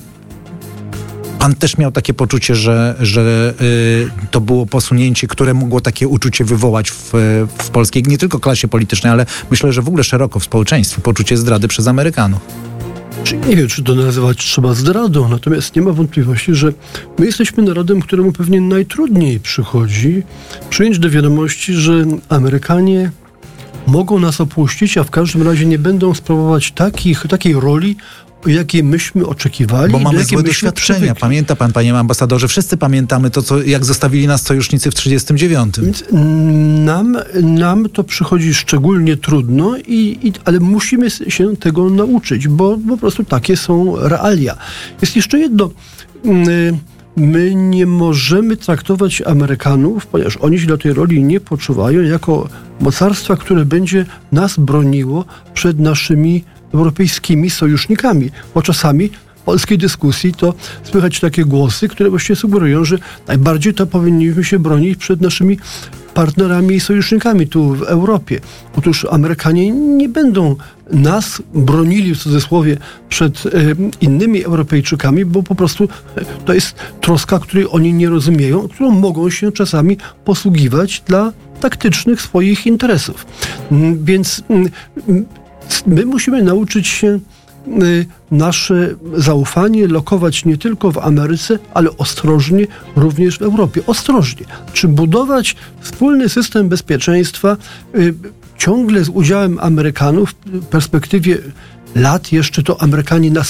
Pan też miał takie poczucie, że, że y, to było posunięcie, które mogło takie uczucie wywołać w, w polskiej, nie tylko klasie politycznej, ale myślę, że w ogóle szeroko w społeczeństwie, poczucie zdrady przez Amerykanów. Nie wiem, czy to nazywać trzeba zdradą, natomiast nie ma wątpliwości, że my jesteśmy narodem, któremu pewnie najtrudniej przychodzi przyjąć do wiadomości, że Amerykanie mogą nas opuścić, a w każdym razie nie będą sprawować takich, takiej roli, jakie myśmy oczekiwali. Bo mamy złe doświadczenia. Przywykli. Pamięta pan, panie ambasadorze, wszyscy pamiętamy to, co, jak zostawili nas sojusznicy w trzydziestym dziewiątym. Więc nam, nam to przychodzi szczególnie trudno, i, i, ale musimy się tego nauczyć, bo po prostu takie są realia. Jest jeszcze jedno. My nie możemy traktować Amerykanów, ponieważ oni się do tej roli nie poczuwają, jako mocarstwa, które będzie nas broniło przed naszymi europejskimi sojusznikami, bo czasami w polskiej dyskusji to słychać takie głosy, które właściwie sugerują, że najbardziej to powinniśmy się bronić przed naszymi partnerami i sojusznikami tu w Europie. Otóż Amerykanie nie będą nas bronili, w cudzysłowie, przed e, innymi Europejczykami, bo po prostu to jest troska, której oni nie rozumieją, którą mogą się czasami posługiwać dla taktycznych swoich interesów. Więc my musimy nauczyć się nasze zaufanie lokować nie tylko w Ameryce, ale ostrożnie również w Europie. Ostrożnie. Czy budować wspólny system bezpieczeństwa y, ciągle z udziałem Amerykanów w perspektywie lat jeszcze to Amerykanie nas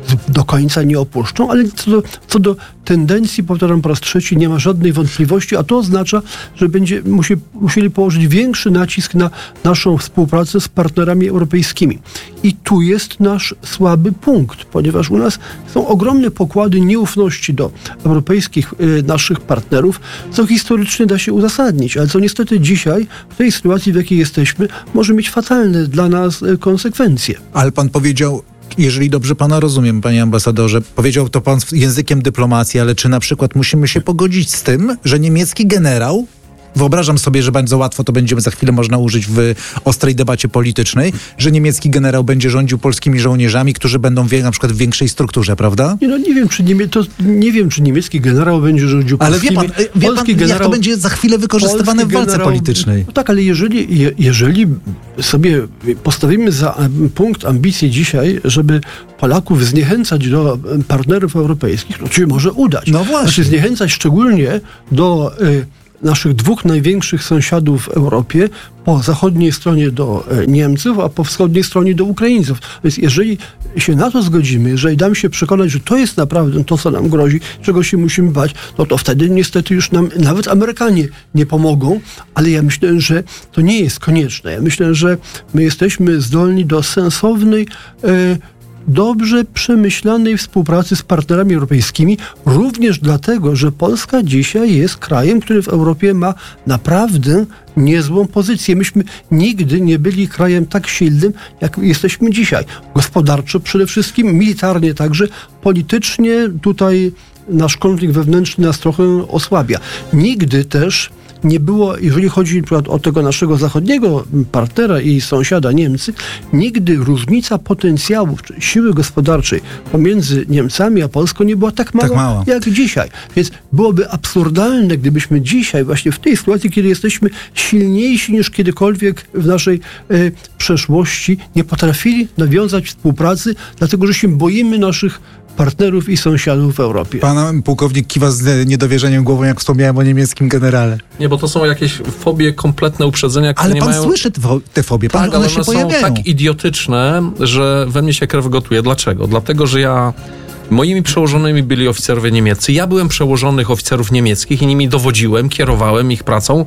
do końca nie opuszczą, ale co do, co do tendencji, powtarzam po raz trzeci, nie ma żadnej wątpliwości, a to oznacza, że będzie musi, musieli położyć większy nacisk na naszą współpracę z partnerami europejskimi. I tu jest nasz słaby punkt, ponieważ u nas są ogromne pokłady nieufności do europejskich y, naszych partnerów, co historycznie da się uzasadnić, ale co niestety dzisiaj, w tej sytuacji, w jakiej jesteśmy, może mieć fatalne dla nas y, konsekwencje. Ale pan powiedział, jeżeli dobrze pana rozumiem, panie ambasadorze, powiedział to pan językiem dyplomacji, ale czy na przykład musimy się pogodzić z tym, że niemiecki generał, wyobrażam sobie, że bardzo łatwo to będziemy za chwilę można użyć w ostrej debacie politycznej, że niemiecki generał będzie rządził polskimi żołnierzami, którzy będą wie, na przykład w większej strukturze, prawda? Nie, no nie wiem, czy niemie- to nie wiem, czy niemiecki generał będzie rządził ale polskimi... Ale wie pan, wie pan generał, jak to będzie za chwilę wykorzystywane w walce generał, politycznej? No tak, ale jeżeli, je, jeżeli sobie postawimy za punkt ambicje dzisiaj, żeby Polaków zniechęcać do partnerów europejskich, to się może udać. No właśnie. Znaczy zniechęcać szczególnie do... Y, naszych dwóch największych sąsiadów w Europie, po zachodniej stronie do Niemców, a po wschodniej stronie do Ukraińców. Więc jeżeli się na to zgodzimy, jeżeli damy się przekonać, że to jest naprawdę to, co nam grozi, czego się musimy bać, no to wtedy niestety już nam nawet Amerykanie nie pomogą, ale ja myślę, że to nie jest konieczne. Ja myślę, że my jesteśmy zdolni do sensownej, e, dobrze przemyślanej współpracy z partnerami europejskimi, również dlatego, że Polska dzisiaj jest krajem, który w Europie ma naprawdę niezłą pozycję. Myśmy nigdy nie byli krajem tak silnym, jak jesteśmy dzisiaj. Gospodarczo przede wszystkim, militarnie także, politycznie tutaj nasz konflikt wewnętrzny nas trochę osłabia. Nigdy też nie było, jeżeli chodzi o tego naszego zachodniego partnera i sąsiada Niemcy, nigdy różnica potencjałów czy siły gospodarczej pomiędzy Niemcami a Polską nie była tak mała, tak mała jak dzisiaj. Więc byłoby absurdalne, gdybyśmy dzisiaj, właśnie w tej sytuacji, kiedy jesteśmy silniejsi niż kiedykolwiek w naszej e, przeszłości, nie potrafili nawiązać współpracy, dlatego że się boimy naszych partnerów i sąsiadów w Europie. Pan pułkownik kiwa z niedowierzeniem głową, jak wspomniałem o niemieckim generale. Nie, bo to są jakieś fobie, kompletne uprzedzenia, które ale nie pan mają... słyszy te fobie, pan, tak, one ale się one pojawiają. są tak idiotyczne, że we mnie się krew gotuje. Dlaczego? Dlatego, że ja... Moimi przełożonymi byli oficerowie niemieccy. Ja byłem przełożonych oficerów niemieckich i nimi dowodziłem, kierowałem ich pracą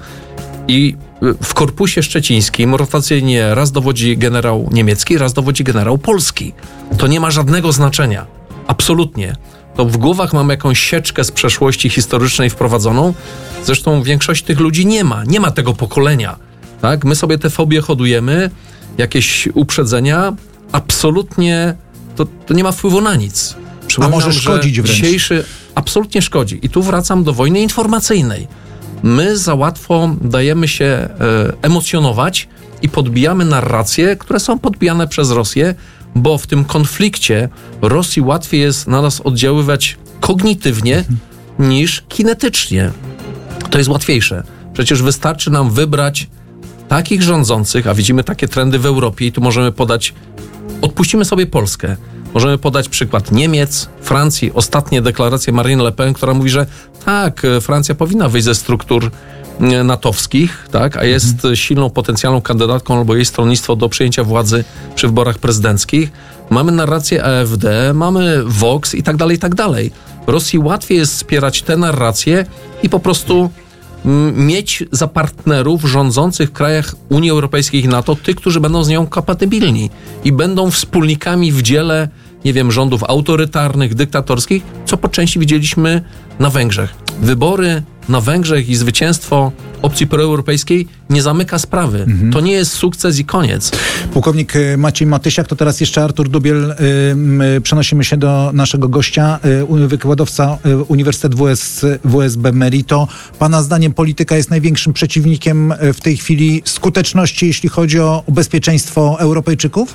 i w Korpusie Szczecińskim rotacyjnie raz dowodzi generał niemiecki, raz dowodzi generał polski. To nie ma żadnego znaczenia. Absolutnie. To w głowach mamy jakąś sieczkę z przeszłości historycznej wprowadzoną. Zresztą większość tych ludzi nie ma. Nie ma tego pokolenia. Tak? My sobie te fobie hodujemy, jakieś uprzedzenia. Absolutnie to, to nie ma wpływu na nic. A może szkodzić wręcz. Dzisiejszy absolutnie szkodzi. I tu wracam do wojny informacyjnej. My za łatwo dajemy się e, emocjonować i podbijamy narracje, które są podbijane przez Rosję, bo w tym konflikcie Rosji łatwiej jest na nas oddziaływać kognitywnie niż kinetycznie. To jest łatwiejsze. Przecież wystarczy nam wybrać takich rządzących, a widzimy takie trendy w Europie i tu możemy podać, odpuścimy sobie Polskę, możemy podać przykład Niemiec, Francji, ostatnie deklaracje Marine Le Pen, która mówi, że tak, Francja powinna wyjść ze struktur natowskich, tak, a jest mhm. silną, potencjalną kandydatką albo jej stronnictwo do przejęcia władzy przy wyborach prezydenckich. Mamy narrację A F D, mamy Vox i tak dalej, i tak dalej. Rosji łatwiej jest wspierać te narracje i po prostu m, mieć za partnerów rządzących w krajach Unii Europejskiej i NATO tych, którzy będą z nią kompatybilni i będą wspólnikami w dziele, nie wiem, rządów autorytarnych, dyktatorskich, co po części widzieliśmy na Węgrzech. Wybory na Węgrzech i zwycięstwo opcji proeuropejskiej nie zamyka sprawy. Mhm. To nie jest sukces i koniec. Pułkownik Maciej Matysiak, to teraz jeszcze Artur Dubiel. Yy, przenosimy się do naszego gościa, yy, wykładowca yy, Uniwersytet W S, W S B Merito. Pana zdaniem polityka jest największym przeciwnikiem w tej chwili skuteczności, jeśli chodzi o bezpieczeństwo Europejczyków?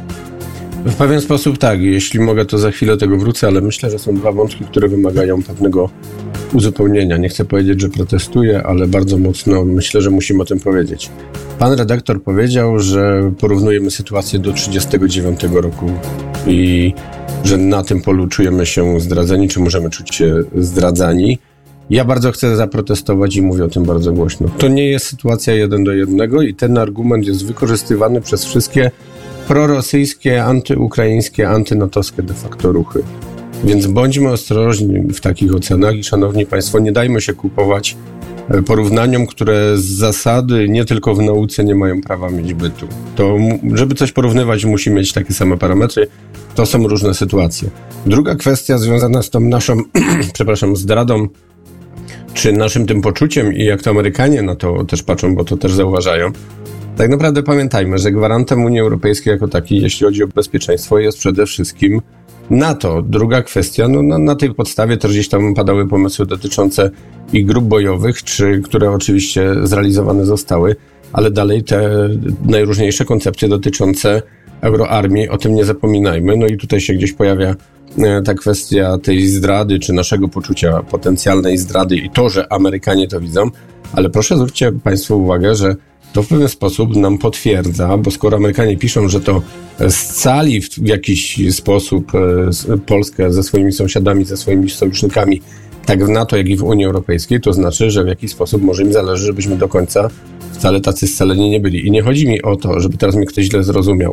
W pewien sposób tak. Jeśli mogę, to za chwilę do tego wrócę, ale myślę, że są dwa wątki, które wymagają pewnego uzupełnienia. Nie chcę powiedzieć, że protestuję, ale bardzo mocno myślę, że musimy o tym powiedzieć. Pan redaktor powiedział, że porównujemy sytuację do trzydziestego dziewiątego roku i że na tym polu czujemy się zdradzeni, czy możemy czuć się zdradzani. Ja bardzo chcę zaprotestować i mówię o tym bardzo głośno. To nie jest sytuacja jeden do jednego i ten argument jest wykorzystywany przez wszystkie prorosyjskie, antyukraińskie, antynatowskie de facto ruchy. Więc bądźmy ostrożni w takich ocenach i szanowni państwo, nie dajmy się kupować porównaniom, które z zasady nie tylko w nauce nie mają prawa mieć bytu. To, żeby coś porównywać, musi mieć takie same parametry. To są różne sytuacje. Druga kwestia związana z tą naszą, przepraszam, zdradą, czy naszym tym poczuciem i jak to Amerykanie na to też patrzą, bo to też zauważają. Tak naprawdę pamiętajmy, że gwarantem Unii Europejskiej jako takiej, jeśli chodzi o bezpieczeństwo, jest przede wszystkim NATO. Druga kwestia, no na, na tej podstawie też gdzieś tam padały pomysły dotyczące i grup bojowych, czy, które oczywiście zrealizowane zostały, ale dalej te najróżniejsze koncepcje dotyczące euroarmii, o tym nie zapominajmy. No i tutaj się gdzieś pojawia ta kwestia tej zdrady, czy naszego poczucia potencjalnej zdrady i to, że Amerykanie to widzą, ale proszę zwróćcie państwo uwagę, że to w pewien sposób nam potwierdza, bo skoro Amerykanie piszą, że to scali w jakiś sposób Polskę ze swoimi sąsiadami, ze swoimi sojusznikami, tak w NATO, jak i w Unii Europejskiej, to znaczy, że w jakiś sposób może im zależy, żebyśmy do końca wcale tacy scaleni nie byli. I nie chodzi mi o to, żeby teraz mnie ktoś źle zrozumiał.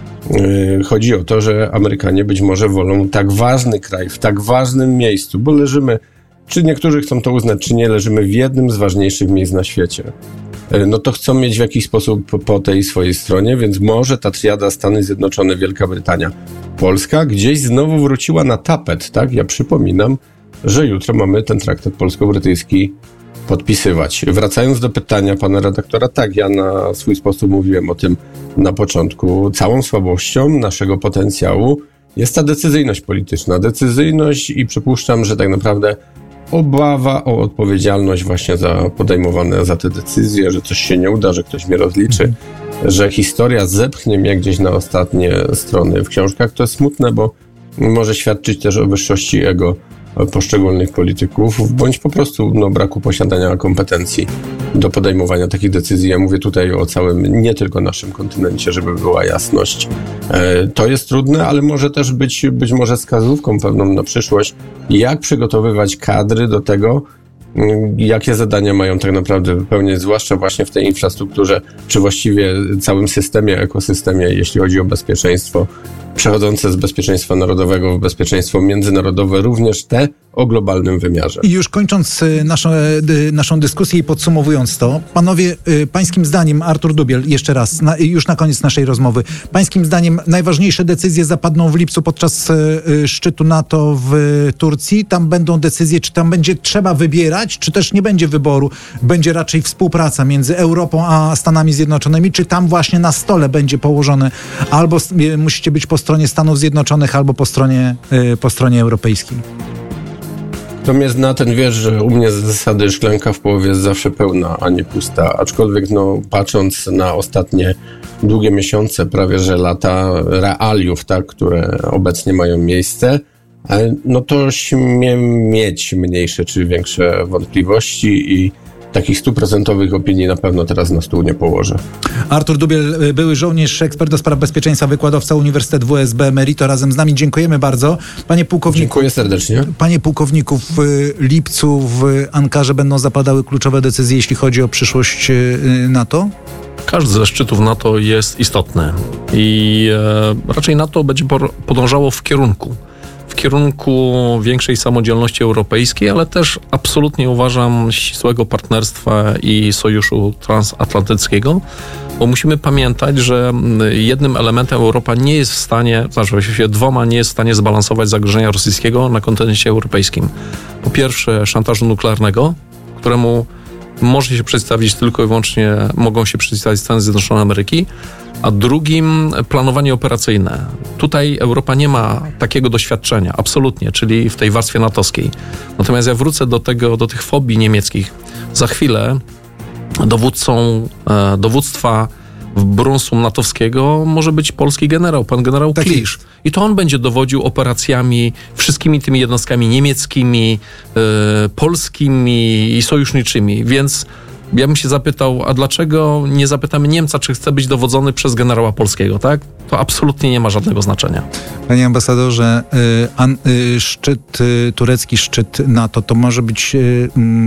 Yy, chodzi o to, że Amerykanie być może wolą tak ważny kraj, w tak ważnym miejscu, bo leżymy, czy niektórzy chcą to uznać, czy nie, leżymy w jednym z ważniejszych miejsc na świecie. No to chcą mieć w jakiś sposób po tej swojej stronie, więc może ta triada Stany Zjednoczone, Wielka Brytania, Polska gdzieś znowu wróciła na tapet, tak? Ja przypominam, że jutro mamy ten traktat polsko-brytyjski podpisywać. Wracając do pytania pana redaktora, tak, ja na swój sposób mówiłem o tym na początku. Całą słabością naszego potencjału jest ta decyzyjność polityczna. Decyzyjność i przypuszczam, że tak naprawdę obawa o odpowiedzialność właśnie za podejmowane za te decyzje, że coś się nie uda, że ktoś mnie rozliczy, mm. że historia zepchnie mnie gdzieś na ostatnie strony w książkach. To jest smutne, bo może świadczyć też o wyższości ego poszczególnych polityków, bądź po prostu no, braku posiadania kompetencji do podejmowania takich decyzji. Ja mówię tutaj o całym, nie tylko naszym kontynencie, żeby była jasność. E, to jest trudne, ale może też być, być może wskazówką pewną na przyszłość, jak przygotowywać kadry do tego, jakie zadania mają tak naprawdę wypełniać, zwłaszcza właśnie w tej infrastrukturze, czy właściwie całym systemie, ekosystemie, jeśli chodzi o bezpieczeństwo, przechodzące z bezpieczeństwa narodowego w bezpieczeństwo międzynarodowe, również te o globalnym wymiarze. I już kończąc naszą, naszą dyskusję i podsumowując to, panowie, pańskim zdaniem, Artur Dubiel, jeszcze raz, na, już na koniec naszej rozmowy, pańskim zdaniem najważniejsze decyzje zapadną w lipcu podczas szczytu NATO w Turcji. Tam będą decyzje, czy tam będzie trzeba wybierać, czy też nie będzie wyboru, będzie raczej współpraca między Europą a Stanami Zjednoczonymi, czy tam właśnie na stole będzie położone albo musicie być po stronie Stanów Zjednoczonych, albo po stronie, po stronie europejskiej. Kto mnie zna, ten wie, że u mnie z zasady szklanka w połowie jest zawsze pełna, a nie pusta. Aczkolwiek no, patrząc na ostatnie długie miesiące, prawie że lata realiów, tak, które obecnie mają miejsce, no to śmiem mieć mniejsze czy większe wątpliwości i takich stuprocentowych opinii na pewno teraz na stół nie położę. Artur Dubiel, były żołnierz, ekspert do spraw bezpieczeństwa, wykładowca Uniwersytet W S B Emerito, razem z nami. Dziękujemy bardzo. Panie pułkowniku. Dziękuję serdecznie. Panie pułkowniku, w lipcu w Ankarze będą zapadały kluczowe decyzje, jeśli chodzi o przyszłość NATO? Każdy ze szczytów NATO jest istotny i e, raczej NATO będzie podążało w kierunku w kierunku większej samodzielności europejskiej, ale też absolutnie uważam ścisłego partnerstwa i sojuszu transatlantyckiego, bo musimy pamiętać, że jednym elementem Europa nie jest w stanie, znaczy właściwie dwoma nie jest w stanie zbalansować zagrożenia rosyjskiego na kontynencie europejskim. Po pierwsze szantażu nuklearnego, któremu może się przedstawić tylko i wyłącznie, mogą się przedstawić Stany Zjednoczone Ameryki, a drugim planowanie operacyjne. Tutaj Europa nie ma takiego doświadczenia, absolutnie, czyli w tej warstwie natowskiej. Natomiast ja wrócę do tego, do tych fobii niemieckich. Za chwilę dowódcą e, dowództwa w Brunsum natowskiego może być polski generał, pan generał tak Klisz. Jest. I to on będzie dowodził operacjami, wszystkimi tymi jednostkami niemieckimi, e, polskimi i sojuszniczymi, więc ja bym się zapytał, a dlaczego nie zapytamy Niemca, czy chce być dowodzony przez generała polskiego, tak? To absolutnie nie ma żadnego znaczenia. Panie ambasadorze, y, an, y, szczyt, y, turecki szczyt NATO, to może być y,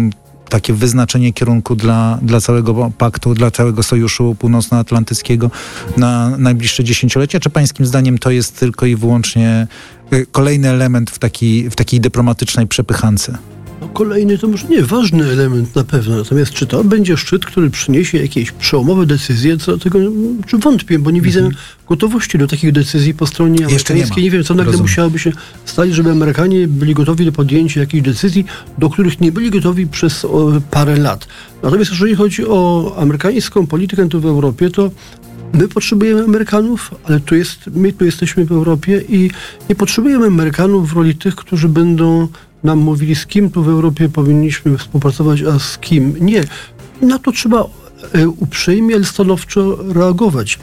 takie wyznaczenie kierunku dla, dla całego paktu, dla całego Sojuszu Północnoatlantyckiego na najbliższe dziesięciolecia? Czy pańskim zdaniem to jest tylko i wyłącznie kolejny element w, taki, w takiej dyplomatycznej przepychance? No, kolejny to może nie ważny element na pewno, natomiast czy to będzie szczyt, który przyniesie jakieś przełomowe decyzje, co do tego czy wątpię, bo nie widzę mm-hmm. gotowości do takich decyzji po stronie amerykańskiej. Nie, nie wiem, co nagle Rozumiem. musiałoby się stać, żeby Amerykanie byli gotowi do podjęcia jakichś decyzji, do których nie byli gotowi przez o, parę lat. Natomiast jeżeli chodzi o amerykańską politykę tu w Europie, to my potrzebujemy Amerykanów, ale tu jest, my tu jesteśmy w Europie i nie potrzebujemy Amerykanów w roli tych, którzy będą nam mówili, z kim tu w Europie powinniśmy współpracować, a z kim nie. Na to trzeba uprzejmie, ale stanowczo reagować.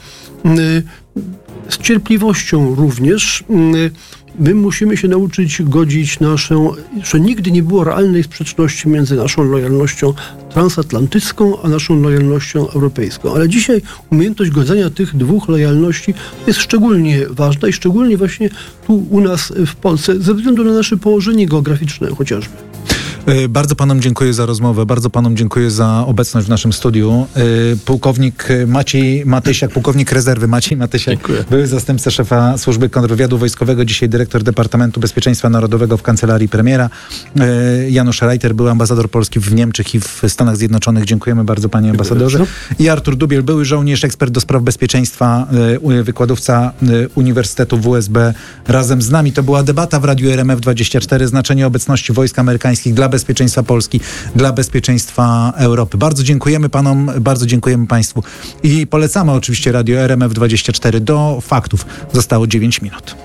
Z cierpliwością również. My musimy się nauczyć godzić naszą, że nigdy nie było realnej sprzeczności między naszą lojalnością transatlantycką, a naszą lojalnością europejską. Ale dzisiaj umiejętność godzenia tych dwóch lojalności jest szczególnie ważna i szczególnie właśnie tu u nas w Polsce, ze względu na nasze położenie geograficzne chociażby. Bardzo panom dziękuję za rozmowę, bardzo panom dziękuję za obecność w naszym studiu. Pułkownik Maciej Matysiak, pułkownik rezerwy Maciej Matysiak, dziękuję. Były zastępca szefa Służby Kontrwywiadu Wojskowego, dzisiaj dyrektor Departamentu Bezpieczeństwa Narodowego w Kancelarii Premiera. Janusz Reiter, był ambasador Polski w Niemczech i w Stanach Zjednoczonych. Dziękujemy bardzo, panie ambasadorze. I Artur Dubiel, były żołnierz, ekspert do spraw bezpieczeństwa, wykładowca Uniwersytetu W S B, razem z nami. To była debata w Radiu R M F dwadzieścia cztery, znaczenie obecności wojsk amerykańskich dla bezpieczeństwa Polski, dla bezpieczeństwa Europy. Bardzo dziękujemy panom, bardzo dziękujemy państwu i polecamy oczywiście Radio R M F dwadzieścia cztery. Do faktów zostało dziewięć minut.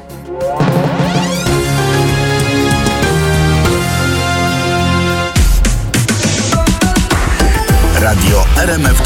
Radio R M F